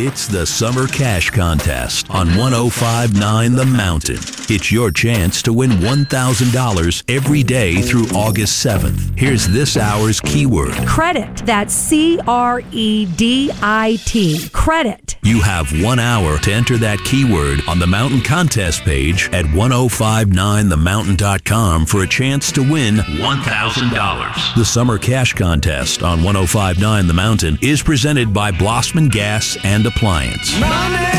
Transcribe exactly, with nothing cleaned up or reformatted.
It's the Summer Cash Contest on one oh five point nine The Mountain. It's your chance to win one thousand dollars every day through August seventh. Here's this hour's keyword. Credit. That's C R E D I T. Credit. You have one hour to enter that keyword on the Mountain Contest page at ten fifty-nine the mountain dot com for a chance to win one thousand dollars. The Summer Cash Contest on ten fifty-nine The Mountain is presented by Blossman Gas and Appliance. Money